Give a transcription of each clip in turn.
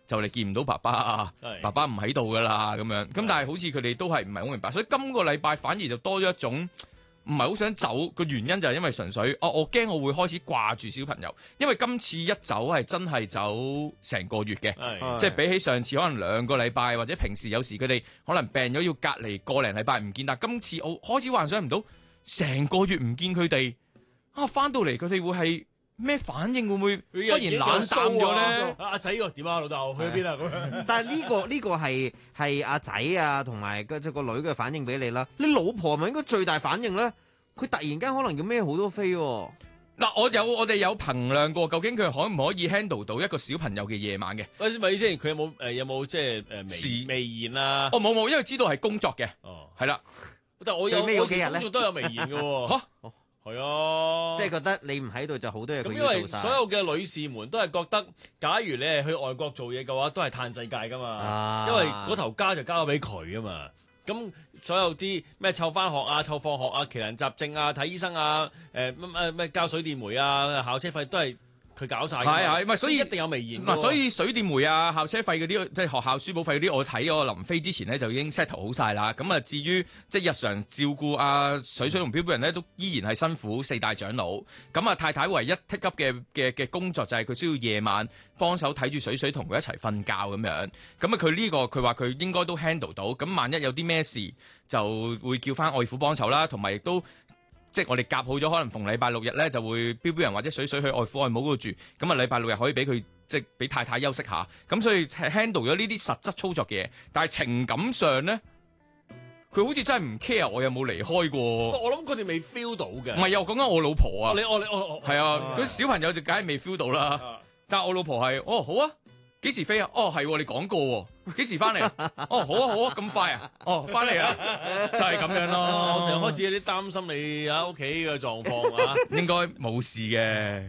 就嚟見唔到爸爸啊，爸爸唔喺度噶啦咁樣。咁但係好似佢哋都係唔係好明白，所以今個禮拜反而就多咗一種唔係好想走個原因就係因為純粹我驚我會開始掛住小朋友，因為今次一走係真係走成個月嘅，即係比起上次可能2個禮拜或者平時有時佢哋可能病咗要隔離個零禮拜唔見，但今次我開始幻想唔到成個月唔見佢哋翻到嚟佢哋會係咩反應，會唔會忽然冷淡咗咧？ 阿仔個點啊，老豆去咗邊啊？咁樣。 但係呢個係阿仔啊，同埋個女嘅反應俾你啦。你老婆咪應該最大反應咧？佢突然間可能要孭好多飛喎。 嗱，我哋有衡量過，究竟佢可唔可以 handle 到一個小朋友嘅夜晚嘅？ 咪先，佢有冇即係微言啊？ 冇，因為知道係工作嘅。係啦。 但我最尾嗰幾日咧， 工作都有微言嘅喎。係啊， 即係覺得你唔喺度就好多嘢佢要做晒。 咁因為所有嘅女士們都係覺得，假如你係去外國做嘢嘅話，都係嘆世界噶嘛。因為嗰頭家就交咗俾佢啊嘛。咁所有啲咩湊翻學啊、湊放學啊、奇難雜症啊、睇醫生啊、咩交水電煤啊、校車費都係佢搞晒。 係，咪所以一定有微言。 所以水電煤啊、校車費嗰啲，即係學校書簿費嗰啲，我睇我臨飛之前咧就已經 settle 好晒啦。咁啊，至於即係日常照顧啊水同飄飄人咧，都依然係辛苦4大長老。咁啊，太太唯一 take up 嘅工作就係佢需要夜晚幫手睇住水同佢一齊瞓覺咁樣。咁啊，佢呢個佢話佢應該都 handle 到。咁萬一有啲咩事，就會叫翻外父幫手啦，同埋亦都。即係我哋夾好咗，可能逢禮拜6日咧就會標人或者水去外父外母嗰度住，咁啊禮拜6日可以俾佢即係俾太太休息下，咁所以 handle 咗呢啲實質操作嘅嘢，但係情感上咧，佢好似真係唔 care 我有冇離開過。 我諗佢哋未 feel 到嘅。 唔係，又講緊我老婆啊。 你係啊，嗰啲小朋友就梗係未 feel 到啦。但係我老婆係，好啊。幾時飛啊？係你講過喎。幾時翻嚟啊？好啊，咁快啊？翻嚟啊，就係咁樣咯。 我成日開始有啲擔心你喺屋企嘅狀況啊。 應該冇事嘅。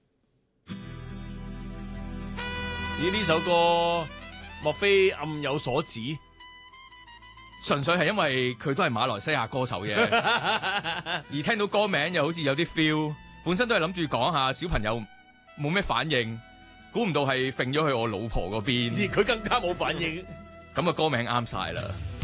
呢首歌莫非暗有所指？ 純粹係因為佢都係馬來西亞歌手嘅，而聽到歌名又好似有啲 feel。本身都係諗住講下小朋友冇咩反應。估唔到係揈咗去我老婆嗰邊， 而佢更加冇反應。 咁啊歌名啱晒啦。